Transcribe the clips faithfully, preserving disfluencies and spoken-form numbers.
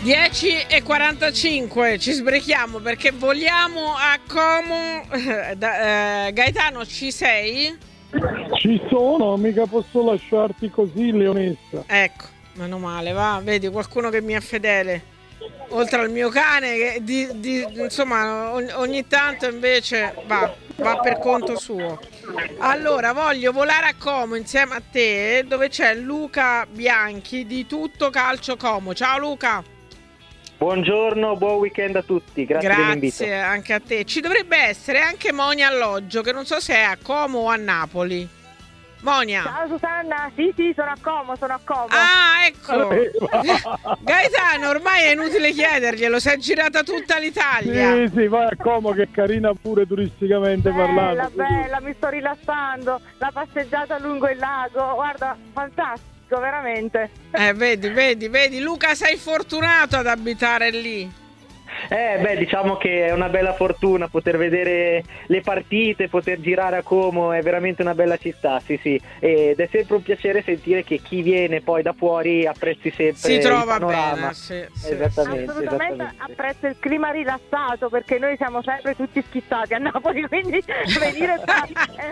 dieci e quarantacinque, ci sbrechiamo perché vogliamo a Como. Da, eh, Gaetano, ci sei? Ci sono, mica posso lasciarti così, Leonessa. Ecco, meno male, va, vedi qualcuno che mi è fedele. Oltre al mio cane, che di, di, insomma, ogni, ogni tanto invece va, va per conto suo. Allora, voglio volare a Como insieme a te, dove c'è Luca Bianchi di Tutto Calcio Como. Ciao Luca. Buongiorno, buon weekend a tutti, grazie, grazie dell'invito. Anche a te. Ci dovrebbe essere anche Monia Alloggio, che non so se è a Como o a Napoli. Monia. Ciao Susanna, sì sì, sono a Como, sono a Como. Ah, ecco. Gaetano, ormai è inutile chiederglielo, si è girata tutta l'Italia. Sì, sì, vai a Como che è carina pure turisticamente bella, parlando. Bella, bella, mi sto rilassando, la passeggiata lungo il lago, guarda, fantastico. Veramente. Eh, vedi, vedi, vedi, Luca, sei fortunato ad abitare lì. Eh, beh, diciamo che è una bella fortuna poter vedere le partite, poter girare a Como, è veramente una bella città, sì, sì. Ed è sempre un piacere sentire che chi viene poi da fuori apprezzi sempre si il trova panorama. Bene, sì, sì. Esattamente, assolutamente esattamente. Apprezzo il clima rilassato perché noi siamo sempre tutti schizzati a Napoli, quindi venire qua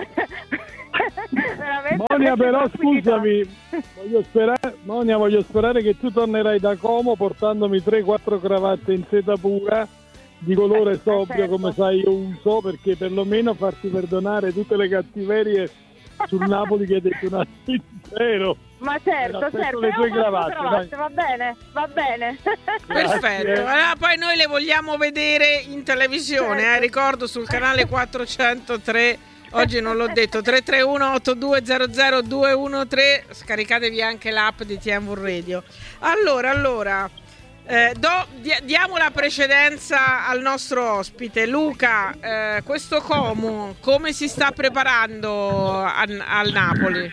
Monia, però scusami, voglio sperare, Monia, voglio sperare che tu tornerai da Como portandomi tre quattro cravatte in seta pura di colore eh, sobrio, certo. come sai io uso, perché perlomeno farti perdonare tutte le cattiverie sul Napoli che hai detto un anno intero. Ma certo, certo, le tue cravatte, cravatte, va bene, va bene. Perfetto, allora, poi noi le vogliamo vedere in televisione, certo. eh, ricordo sul canale quattrocentotre. Oggi non l'ho detto, tre tre uno otto due zero zero due uno tre, scaricatevi anche l'app di T M V Radio. Allora, allora, eh, do, di, diamo la precedenza al nostro ospite. Luca, eh, questo Como come si sta preparando a, al Napoli?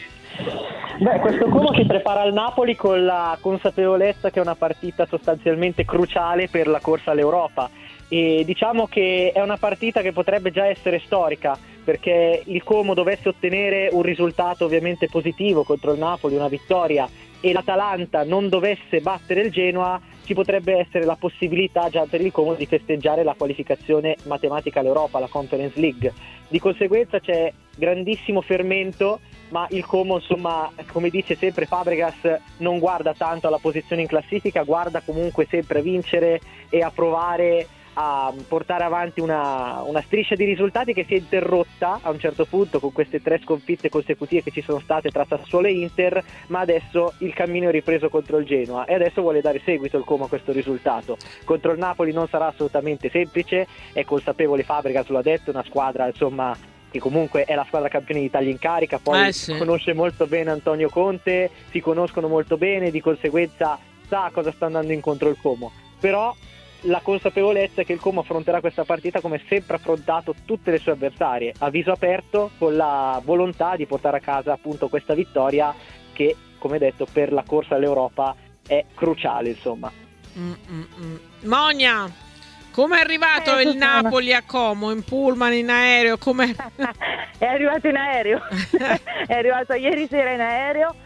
Beh, questo Como si prepara al Napoli con la consapevolezza che è una partita sostanzialmente cruciale per la corsa all'Europa. E diciamo che è una partita che potrebbe già essere storica, perché il Como dovesse ottenere un risultato ovviamente positivo contro il Napoli, una vittoria, e l'Atalanta non dovesse battere il Genoa, ci potrebbe essere la possibilità già per il Como di festeggiare la qualificazione matematica all'Europa, la Conference League. Di conseguenza c'è grandissimo fermento, ma il Como, insomma, come dice sempre Fabregas, non guarda tanto alla posizione in classifica, guarda comunque sempre a vincere e a provare a portare avanti una, una striscia di risultati che si è interrotta a un certo punto con queste tre sconfitte consecutive che ci sono state tra Sassuolo e Inter, ma adesso il cammino è ripreso contro il Genoa e adesso vuole dare seguito il Como a questo risultato. Contro il Napoli non sarà assolutamente semplice, è consapevole Fabregas, lo ha detto, una squadra insomma che comunque è la squadra campione d'Italia in carica, poi eh sì. conosce molto bene Antonio Conte, si conoscono molto bene, di conseguenza sa cosa sta andando incontro il Como, però la consapevolezza è che il Como affronterà questa partita come sempre affrontato tutte le sue avversarie, a viso aperto, con la volontà di portare a casa appunto questa vittoria che, come detto, per la corsa all'Europa è cruciale, insomma. Mm-mm-mm. Monia, come è arrivato eh, il Napoli a Como? In pullman, in aereo? Com'è? È arrivato in aereo, è arrivato ieri sera in aereo.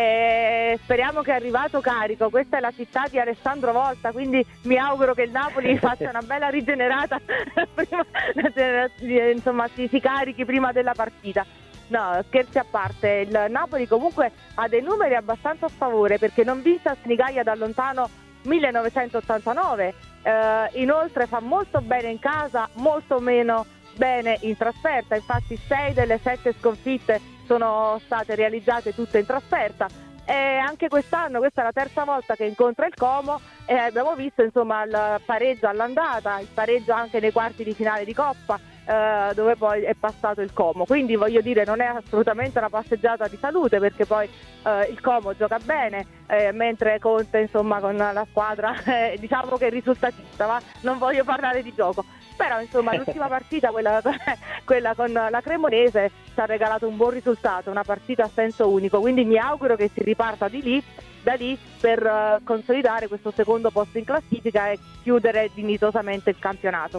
E speriamo che è arrivato carico. Questa è la città di Alessandro Volta, quindi mi auguro che il Napoli faccia una bella rigenerata prima, insomma si, si carichi prima della partita. No, scherzi a parte, il Napoli comunque ha dei numeri abbastanza a favore perché non vince a Senigallia da lontano millenovecentottantanove, eh, inoltre fa molto bene in casa, molto meno bene in trasferta, infatti sei delle sette sconfitte sono state realizzate tutte in trasferta e anche quest'anno, questa è la terza volta che incontra il Como e abbiamo visto insomma il pareggio all'andata, il pareggio anche nei quarti di finale di Coppa eh, dove poi è passato il Como, quindi voglio dire non è assolutamente una passeggiata di salute perché poi eh, il Como gioca bene eh, mentre Conte insomma con la squadra eh, diciamo che è risultatista, ma non voglio parlare di gioco. Però insomma l'ultima partita, quella, quella con la Cremonese, ci ha regalato un buon risultato, una partita a senso unico, quindi mi auguro che si riparta di lì, da lì per uh, consolidare questo secondo posto in classifica e chiudere dignitosamente il campionato.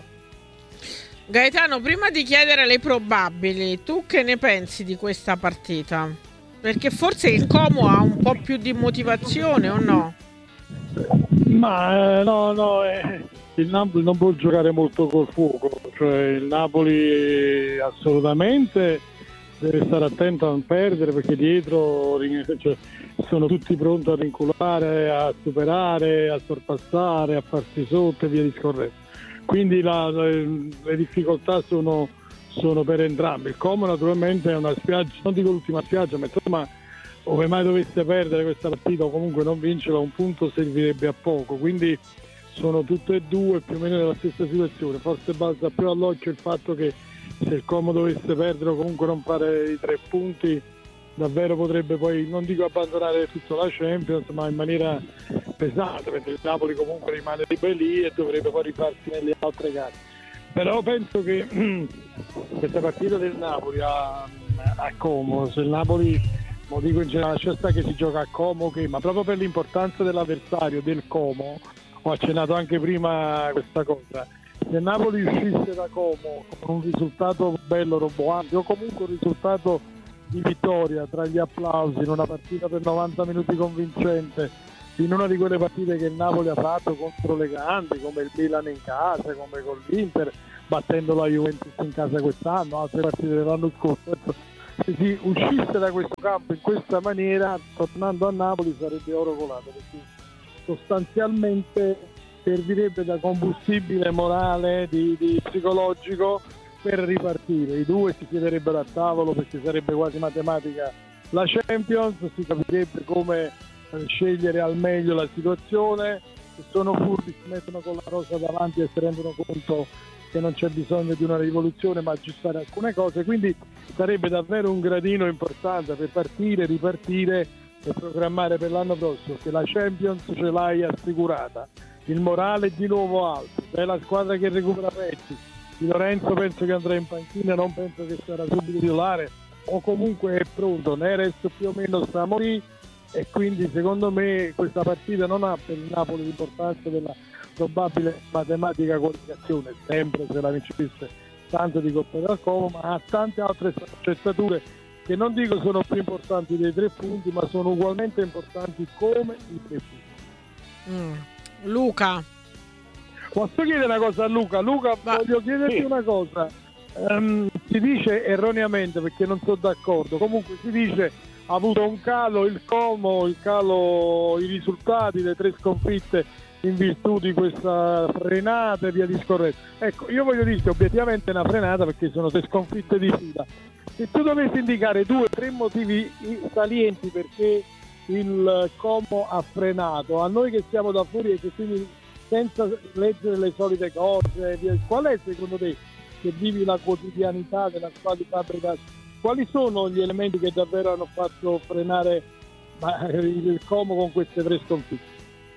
Gaetano, prima di chiedere le probabili, tu che ne pensi di questa partita? Perché forse il Como ha un po' più di motivazione o no? Ma eh, no, no, eh, il Napoli non può giocare molto col fuoco, cioè il Napoli assolutamente deve stare attento a non perdere, perché dietro cioè, sono tutti pronti a rinculare, a superare, a sorpassare, a farsi sotto e via discorrendo. Quindi la, le, le difficoltà sono, sono per entrambi. Il Como naturalmente è una spiaggia, non dico l'ultima spiaggia, ma insomma, ove mai dovesse perdere questa partita o comunque non vincerla, un punto servirebbe a poco. Quindi sono tutte e due più o meno nella stessa situazione. Forse balza più all'occhio il fatto che se il Como dovesse perdere o comunque non fare i tre punti, davvero potrebbe poi, non dico abbandonare tutta la Champions, ma in maniera pesante, mentre il Napoli comunque rimane lì e dovrebbe poi rifarsi nelle altre gare. Però penso che questa partita del Napoli a, a Como, se il Napoli, lo dico in generale, c'è sta che si gioca a Como, okay, ma proprio per l'importanza dell'avversario del Como, ho accennato anche prima questa cosa, se Napoli uscisse da Como con un risultato bello, roboante, o comunque un risultato di vittoria tra gli applausi in una partita per novanta minuti convincente, in una di quelle partite che il Napoli ha fatto contro le grandi, come il Milan in casa, come con l'Inter, battendo la Juventus in casa quest'anno, altre partite dell'anno scorso, se si uscisse da questo campo in questa maniera, tornando a Napoli sarebbe oro colato, perché sostanzialmente servirebbe da combustibile morale, di, di psicologico, per ripartire. I due si siederebbero a tavolo, perché sarebbe quasi matematica la Champions, si capirebbe come scegliere al meglio la situazione. Se sono furbi si mettono con la rosa davanti e si rendono conto che non c'è bisogno di una rivoluzione ma aggiustare alcune cose, quindi sarebbe davvero un gradino importante per partire, ripartire e programmare per l'anno prossimo, che la Champions ce l'hai assicurata, il morale è di nuovo alto, è la squadra che recupera pezzi. Di Lorenzo penso che andrà in panchina, non penso che sarà subito titolare, o comunque è pronto. Neres più o meno sta a morire, e quindi secondo me questa partita non ha per il Napoli l'importanza della probabile matematica qualificazione, sempre se la vincesse tanto di Coppa del Como, ma ha tante altre sfaccettature che non dico sono più importanti dei tre punti, ma sono ugualmente importanti come i tre punti. Mm. Luca, posso chiedere una cosa a Luca? Luca, Ma, voglio chiederti sì. una cosa. Um, si dice erroneamente, perché non sono d'accordo, comunque si dice ha avuto un calo il Como, il calo, i risultati, le tre sconfitte in virtù di questa frenata e via discorrendo. Ecco, io voglio dirti obiettivamente una frenata, perché sono tre sconfitte di fila. Se tu dovessi indicare due o tre motivi salienti perché il Como ha frenato, a noi che siamo da fuori e che quindi senza leggere le solite cose, qual è secondo te, che vivi la quotidianità della squadra di Fabbrica, quali sono gli elementi che davvero hanno fatto frenare il Como con queste tre sconfitte?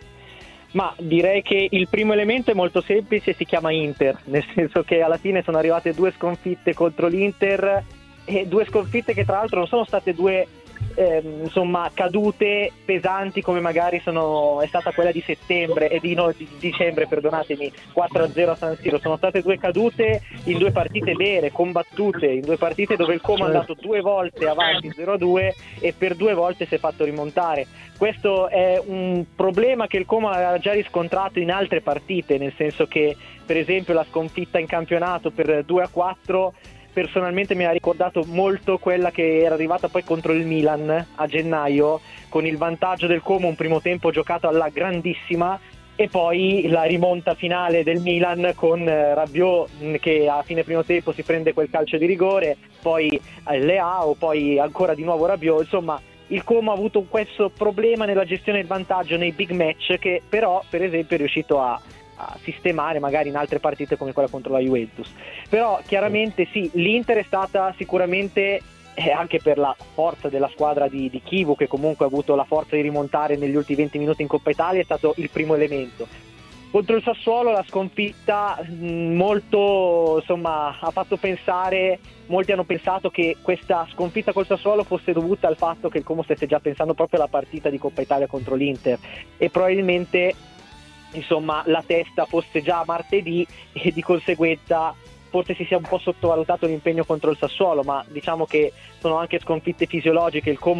Ma direi che il primo elemento è molto semplice, si chiama Inter, nel senso che alla fine sono arrivate due sconfitte contro l'Inter, e due sconfitte che tra l'altro non sono state due eh, insomma cadute pesanti come magari sono è stata quella di settembre e di, no, di dicembre, perdonatemi, quattro a zero a San Siro. Sono state due cadute in due partite vere, combattute, in due partite dove il Como è andato due volte avanti zero a due e per due volte si è fatto rimontare. Questo è un problema che il Como aveva già riscontrato in altre partite, nel senso che per esempio la sconfitta in campionato per due a quattro personalmente mi ha ricordato molto quella che era arrivata poi contro il Milan a gennaio, con il vantaggio del Como, un primo tempo giocato alla grandissima, e poi la rimonta finale del Milan con Rabiot che a fine primo tempo si prende quel calcio di rigore, poi Leao, poi ancora di nuovo Rabiot. Insomma, il Como ha avuto questo problema nella gestione del vantaggio nei big match, che però per esempio è riuscito a a sistemare magari in altre partite come quella contro la Juventus. Però chiaramente sì, l'Inter è stata sicuramente eh, anche per la forza della squadra di, di Chivu, che comunque ha avuto la forza di rimontare negli ultimi venti minuti in Coppa Italia, è stato il primo elemento. Contro il Sassuolo la sconfitta mh, molto insomma ha fatto pensare, molti hanno pensato che questa sconfitta col Sassuolo fosse dovuta al fatto che il Como stesse già pensando proprio alla partita di Coppa Italia contro l'Inter, e probabilmente insomma la testa fosse già martedì, e di conseguenza forse si sia un po' sottovalutato l'impegno contro il Sassuolo, ma diciamo che sono anche sconfitte fisiologiche. Il Como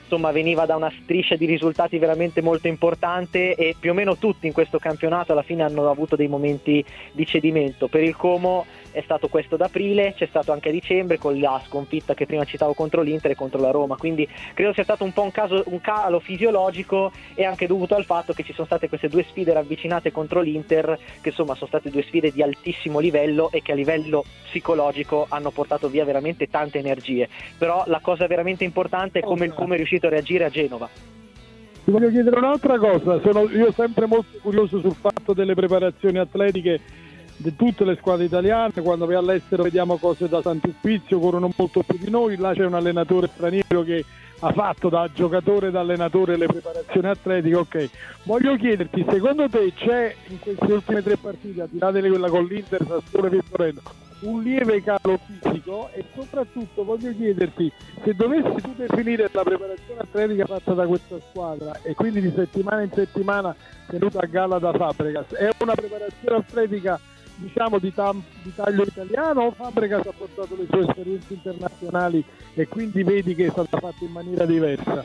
insomma veniva da una striscia di risultati veramente molto importante, e più o meno tutti in questo campionato alla fine hanno avuto dei momenti di cedimento. Per il Como è stato questo d'aprile, c'è stato anche a dicembre con la sconfitta che prima citavo contro l'Inter e contro la Roma, quindi credo sia stato un po' un caso, un calo fisiologico, e anche dovuto al fatto che ci sono state queste due sfide ravvicinate contro l'Inter, che insomma sono state due sfide di altissimo livello e che a livello psicologico hanno portato via veramente tante energie. Però la cosa veramente importante è come il Como è riuscito a reagire a Genova. Ti voglio chiedere un'altra cosa, sono io sempre molto curioso sul fatto delle preparazioni atletiche di tutte le squadre italiane. Quando vai all'estero vediamo cose da Sant'Uffizio, corrono molto più di noi, là c'è un allenatore straniero che ha fatto da giocatore e da allenatore le preparazioni atletiche. Ok, voglio chiederti, secondo te c'è in queste ultime tre partite, a tirare quella con l'Inter, Sassuolo e Vittorio, un lieve calo fisico? E soprattutto voglio chiederti, se dovessi tu definire la preparazione atletica fatta da questa squadra, e quindi di settimana in settimana tenuta a galla da Fabregas, è una preparazione atletica diciamo di, tam- di taglio italiano, o Fabregas ha portato le sue esperienze internazionali e quindi vedi che è stata fatta in maniera diversa?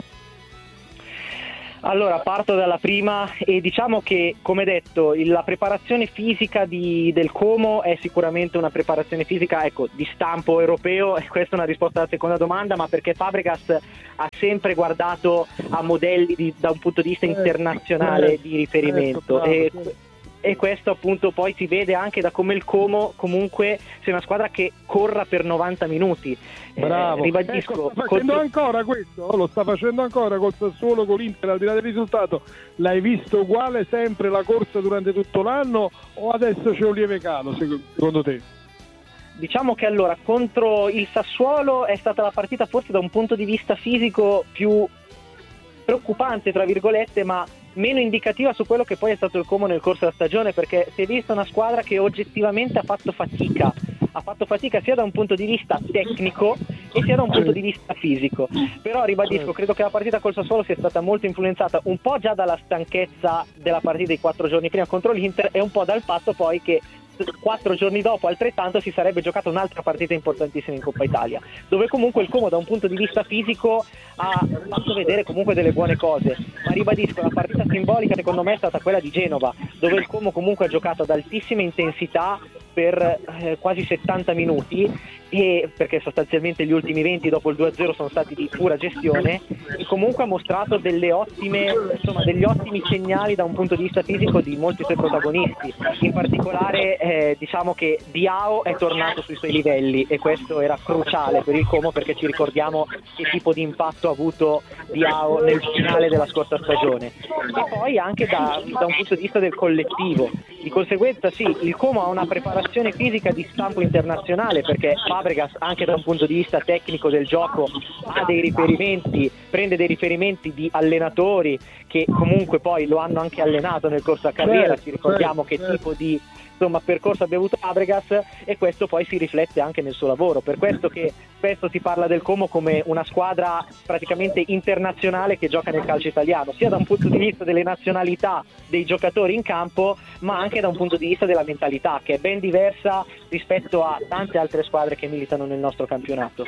Allora, parto dalla prima, e diciamo che, come detto, il- la preparazione fisica di- del Como è sicuramente una preparazione fisica, ecco, di stampo europeo, e questa è una risposta alla seconda domanda, ma perché Fabregas ha sempre guardato a modelli di- da un punto di vista internazionale di riferimento, e e questo appunto poi si vede anche da come il Como comunque sia una squadra che corra per novanta minuti. Bravo, eh, ribadisco, ecco, sta facendo contro... ancora questo, lo sta facendo ancora col Sassuolo, con l'Inter, al di là del risultato. L'hai visto uguale sempre la corsa durante tutto l'anno, o adesso c'è un lieve calo secondo te? Diciamo che allora contro il Sassuolo è stata la partita forse da un punto di vista fisico più preoccupante, tra virgolette, ma meno indicativa su quello che poi è stato il Como nel corso della stagione, perché si è vista una squadra che oggettivamente ha fatto fatica ha fatto fatica sia da un punto di vista tecnico e sia da un punto di vista fisico. Però ribadisco, credo che la partita col Sassuolo sia stata molto influenzata un po' già dalla stanchezza della partita di quattro giorni prima contro l'Inter, e un po' dal fatto poi che quattro giorni dopo altrettanto si sarebbe giocata un'altra partita importantissima in Coppa Italia, dove comunque il Como da un punto di vista fisico ha fatto vedere comunque delle buone cose. Ma ribadisco, la partita simbolica secondo me è stata quella di Genova, dove il Como comunque ha giocato ad altissima intensità per eh, quasi settanta minuti, e perché sostanzialmente gli ultimi venti dopo il due a zero sono stati di pura gestione, e comunque ha mostrato delle ottime, insomma, degli ottimi segnali da un punto di vista fisico di molti suoi protagonisti. In particolare eh, diciamo che Diao è tornato sui suoi livelli, e questo era cruciale per il Como, perché ci ricordiamo che tipo di impatto ha avuto Diao nel finale della scorsa stagione, e poi anche da, da un punto di vista del collettivo. Di conseguenza sì, il Como ha una preparazione fisica di stampo internazionale, perché Fabregas anche da un punto di vista tecnico del gioco ha dei riferimenti, prende dei riferimenti di allenatori che comunque poi lo hanno anche allenato nel corso della carriera. Ci ricordiamo che tipo di insomma percorso abbia avuto Fabregas, e questo poi si riflette anche nel suo lavoro. Per questo che spesso si parla del Como come una squadra praticamente internazionale che gioca nel calcio italiano, sia da un punto di vista delle nazionalità dei giocatori in campo, ma anche da un punto di vista della mentalità, che è ben diversa rispetto a tante altre squadre che militano nel nostro campionato.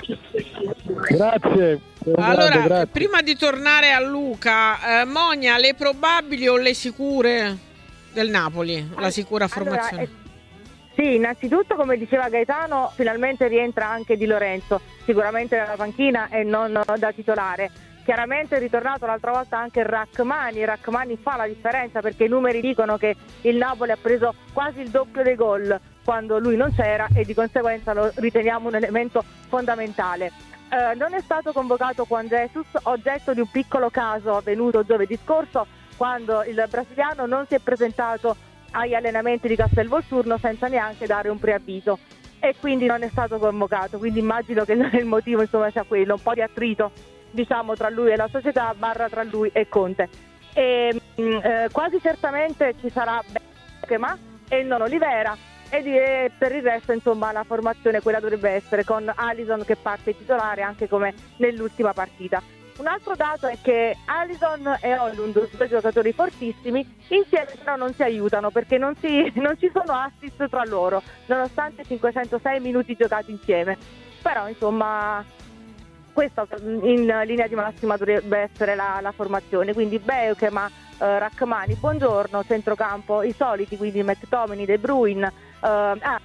Grazie. Allora, grazie. Prima di tornare a Luca, eh, Monia, le probabili o le sicure del Napoli, la sicura formazione? Allora, eh, sì, innanzitutto, come diceva Gaetano, finalmente rientra anche Di Lorenzo, sicuramente dalla panchina e non da titolare. Chiaramente è ritornato l'altra volta anche Rachmani. Rachmani fa la differenza, perché i numeri dicono che il Napoli ha preso quasi il doppio dei gol quando lui non c'era, e di conseguenza lo riteniamo un elemento fondamentale. Eh, non è stato convocato Juan Jesus, oggetto di un piccolo caso avvenuto giovedì scorso, quando il brasiliano non si è presentato agli allenamenti di Castelvolturno senza neanche dare un preavviso, e quindi non è stato convocato. Quindi immagino che il motivo insomma sia quello, un po' di attrito diciamo tra lui e la società, barra tra lui e Conte. E eh, quasi certamente ci sarà Benzema e non Olivera, e di, e per il resto insomma la formazione quella dovrebbe essere, con Alisson che parte titolare anche come nell'ultima partita. Un altro dato è che Alisson e Højlund, due giocatori fortissimi, insieme però non si aiutano, perché non, si, non ci sono assist tra loro, nonostante cinquecentosei minuti giocati insieme. Però insomma questa in linea di massima dovrebbe essere la, la formazione, quindi Beukema, eh, Rachmani, buongiorno, centrocampo i soliti, quindi McTominay, De Bruyne. Eh, ah.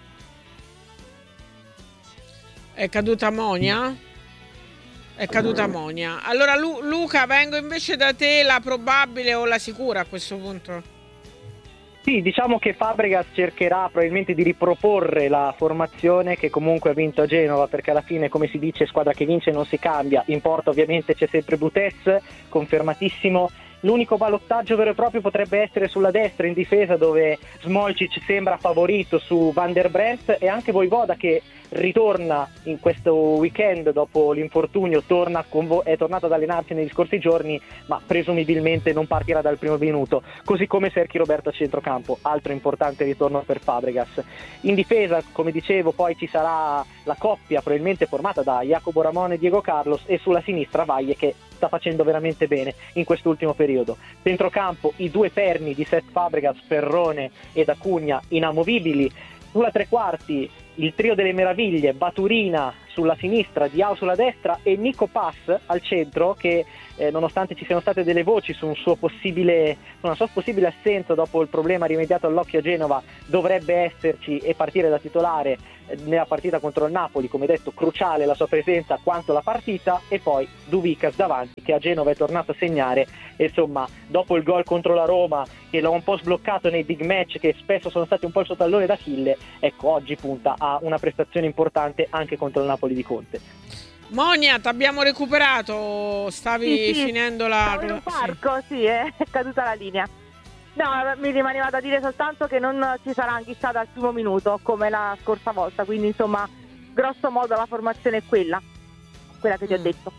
È caduta Monia? È caduta Monia. Allora Lu- Luca, vengo invece da te, la probabile o la sicura a questo punto? Sì, diciamo che Fabregas cercherà probabilmente di riproporre la formazione che comunque ha vinto a Genova, perché alla fine, come si dice, squadra che vince non si cambia. In porta ovviamente c'è sempre Butez, confermatissimo. L'unico ballottaggio vero e proprio potrebbe essere sulla destra in difesa, dove Smolcic sembra favorito su Van der Bremt, e anche Vojvoda che ritorna in questo weekend dopo l'infortunio, torna con vo- è tornato ad allenarsi negli scorsi giorni, ma presumibilmente non partirà dal primo minuto, così come Sergio Roberto a centrocampo, altro importante ritorno per Fabregas. In difesa, come dicevo, poi ci sarà la coppia probabilmente formata da Jacopo Ramon e Diego Carlos, e sulla sinistra Valle, che sta facendo veramente bene in quest'ultimo periodo. Centrocampo i due perni di Cesc Fabregas, Perrone ed Acugna, inamovibili. Sulla tre quarti il trio delle meraviglie, Baturina sulla sinistra, Diao sulla destra e Nico Pass al centro, che eh, nonostante ci siano state delle voci su un suo possibile, una sua possibile assenza dopo il problema rimediato all'occhio a Genova, dovrebbe esserci e partire da titolare eh, nella partita contro il Napoli. Come detto, cruciale la sua presenza quanto la partita. E poi Dubicas davanti, che a Genova è tornato a segnare, e insomma dopo il gol contro la Roma, che l'ha un po' sbloccato nei big match che spesso sono stati un po' il suo tallone d'Achille, ecco, oggi punta a una prestazione importante anche contro il Napoli di Conte. Monia, ti abbiamo recuperato, stavi Sì, sì, finendo la... stavo in un parco, sì, sì è caduta la linea. No, mi rimaneva da dire soltanto che non ci sarà anchissata al primo minuto come la scorsa volta, quindi insomma grosso modo la formazione è quella, quella che ti ho detto.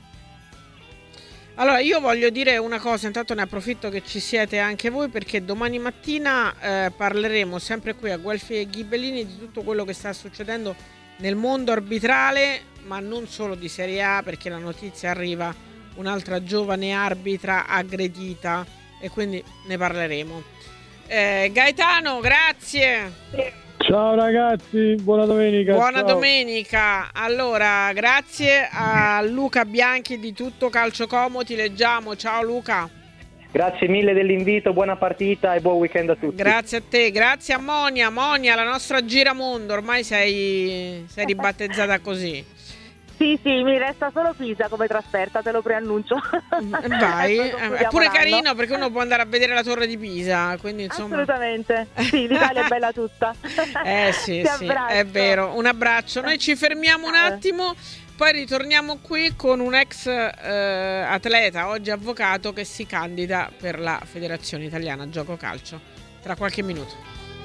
Allora io voglio dire una cosa, intanto ne approfitto che ci siete anche voi, perché domani mattina eh, parleremo sempre qui a Guelfi e Ghibellini di tutto quello che sta succedendo nel mondo arbitrale, ma non solo di Serie A, perché la notizia arriva, un'altra giovane arbitra aggredita, e quindi ne parleremo. eh, Gaetano, grazie. Ciao ragazzi, buona domenica. Buona ciao. domenica. Allora, grazie a Luca Bianchi di Tutto Calcio Como, ti leggiamo. Ciao Luca. Grazie mille dell'invito, buona partita e buon weekend a tutti. Grazie a te, grazie a Monia. Monia, la nostra giramondo, ormai sei, sei ribattezzata così. Sì, sì, mi resta solo Pisa come trasferta, te lo preannuncio. Vai, è pure carino perché uno può andare a vedere la torre di Pisa, quindi insomma... Assolutamente, sì, l'Italia è bella tutta. Eh sì, sì, è vero, un abbraccio. Noi ci fermiamo un attimo, poi ritorniamo qui con un ex eh, atleta, oggi avvocato, che si candida per la Federazione Italiana Gioco Calcio, tra qualche minuto.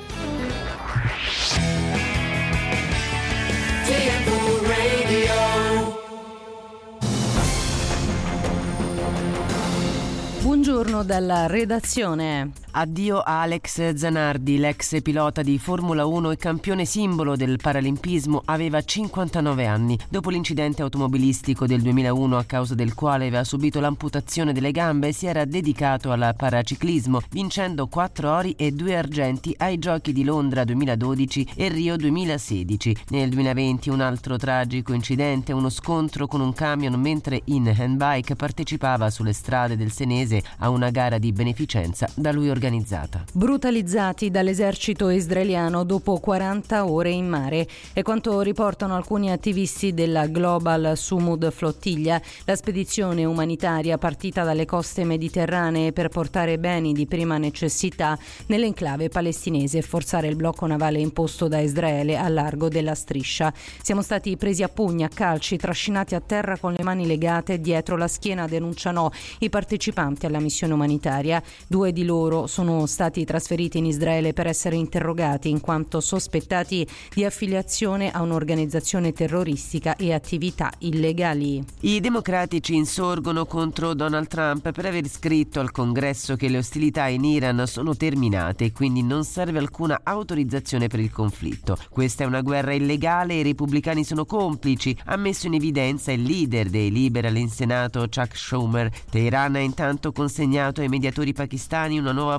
Buongiorno dalla redazione. Addio a Alex Zanardi, l'ex pilota di Formula uno e campione simbolo del paralimpismo, aveva cinquantanove anni. Dopo l'incidente automobilistico del duemilauno, a causa del quale aveva subito l'amputazione delle gambe, si era dedicato al paraciclismo, vincendo quattro ori e due argenti ai Giochi di Londra duemiladodici e Rio duemilasedici. Nel duemilaventi un altro tragico incidente, uno scontro con un camion mentre in handbike partecipava sulle strade del Senese a una gara di beneficenza da lui organizzata. Brutalizzati dall'esercito israeliano dopo quaranta ore in mare, è quanto riportano alcuni attivisti della Global Sumud Flottiglia, la spedizione umanitaria partita dalle coste mediterranee per portare beni di prima necessità nell'enclave palestinese e forzare il blocco navale imposto da Israele al largo della striscia. Siamo stati presi a pugni, a calci, trascinati a terra con le mani legate dietro la schiena, denunciano i partecipanti alla missione umanitaria. Due di loro sono stati trasferiti in Israele per essere interrogati in quanto sospettati di affiliazione a un'organizzazione terroristica e attività illegali. I democratici insorgono contro Donald Trump per aver scritto al Congresso che le ostilità in Iran sono terminate e quindi non serve alcuna autorizzazione per il conflitto. Questa è una guerra illegale e i repubblicani sono complici, ha messo in evidenza il leader dei liberal in Senato, Chuck Schumer. Teheran ha intanto consegnato ai mediatori pakistani una nuova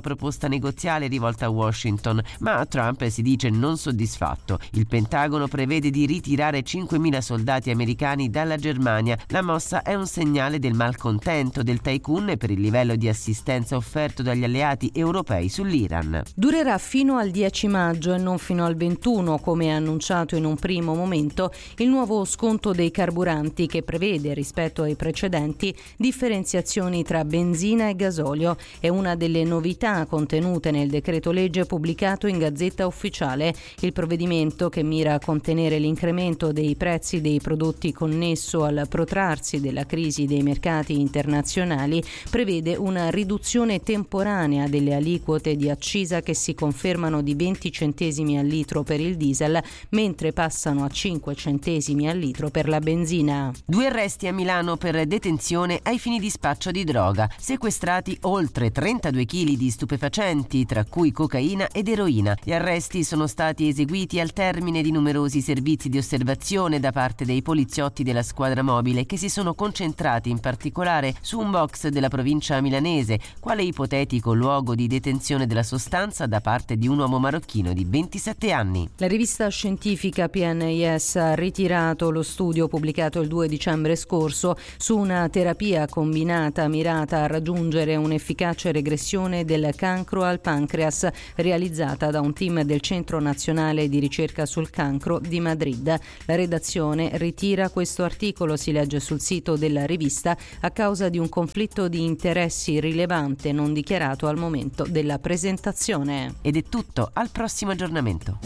proposta negoziale rivolta a Washington, ma Trump si dice non soddisfatto. Il Pentagono prevede di ritirare cinquemila soldati americani dalla Germania. La mossa è un segnale del malcontento del tycoon per il livello di assistenza offerto dagli alleati europei sull'Iran. Durerà fino al dieci maggio e non fino al ventuno, come annunciato in un primo momento, il nuovo sconto dei carburanti che prevede, rispetto ai precedenti, differenziazioni tra benzina e gasolio. È una delle novità contenute nel decreto legge pubblicato in Gazzetta Ufficiale. Il provvedimento, che mira a contenere l'incremento dei prezzi dei prodotti connesso al protrarsi della crisi dei mercati internazionali, prevede una riduzione temporanea delle aliquote di accisa che si confermano di venti centesimi al litro per il diesel, mentre passano a cinque centesimi al litro per la benzina. Due arresti a Milano per detenzione ai fini di spaccio di droga. Sequestrati oltre trentadue chili di stupefacenti, tra cui cocaina ed eroina. Gli arresti sono stati eseguiti al termine di numerosi servizi di osservazione da parte dei poliziotti della squadra mobile, che si sono concentrati in particolare su un box della provincia milanese, quale ipotetico luogo di detenzione della sostanza da parte di un uomo marocchino di ventisette anni. La rivista scientifica P N I S ha ritirato lo studio pubblicato il due dicembre scorso su una terapia combinata mirata a raggiungere un'efficace regressione del cancro al pancreas, realizzata da un team del Centro Nazionale di Ricerca sul Cancro di Madrid. La redazione ritira questo articolo, si legge sul sito della rivista, a causa di un conflitto di interessi rilevante non dichiarato al momento della presentazione. Ed è tutto, al prossimo aggiornamento.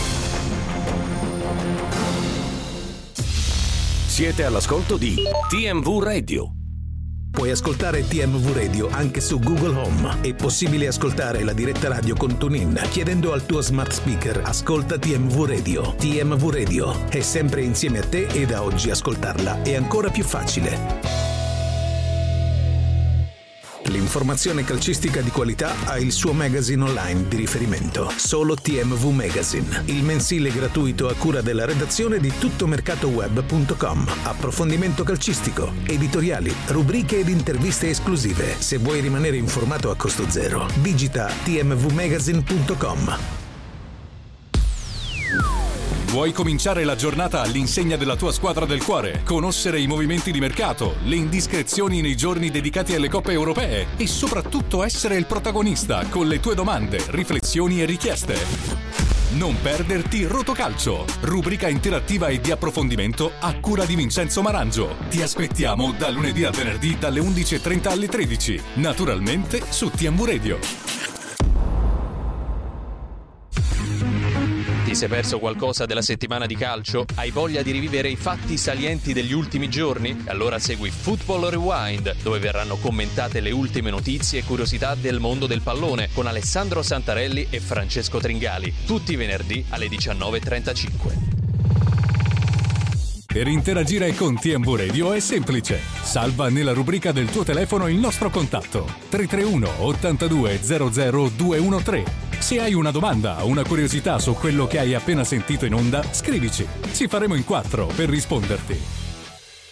Siete all'ascolto di T M V Radio. Puoi ascoltare T M V Radio anche su Google Home. È possibile ascoltare la diretta radio con TuneIn chiedendo al tuo smart speaker "Ascolta T M V Radio". T M V Radio è sempre insieme a te e da oggi ascoltarla è ancora più facile. L'informazione calcistica di qualità ha il suo magazine online di riferimento, solo T M V Magazine, il mensile gratuito a cura della redazione di tuttomercatoweb punto com. Approfondimento calcistico, editoriali, rubriche ed interviste esclusive. Se vuoi rimanere informato a costo zero, digita T M V magazine punto com. Vuoi cominciare la giornata all'insegna della tua squadra del cuore? Conoscere i movimenti di mercato, le indiscrezioni nei giorni dedicati alle coppe europee e soprattutto essere il protagonista con le tue domande, riflessioni e richieste? Non perderti Rotocalcio, rubrica interattiva e di approfondimento a cura di Vincenzo Marangio. Ti aspettiamo da lunedì a venerdì dalle undici e trenta alle tredici, naturalmente su T M V Radio. Ti sei perso qualcosa della settimana di calcio? Hai voglia di rivivere i fatti salienti degli ultimi giorni? Allora segui Football Rewind, dove verranno commentate le ultime notizie e curiosità del mondo del pallone con Alessandro Santarelli e Francesco Tringali, tutti i venerdì alle diciannove e trentacinque. Per interagire con T M V Radio è semplice. Salva nella rubrica del tuo telefono il nostro contatto tre tre uno ottantadue zero zero due uno tre. Se hai una domanda o una curiosità su quello che hai appena sentito in onda, scrivici. Ci faremo in quattro per risponderti.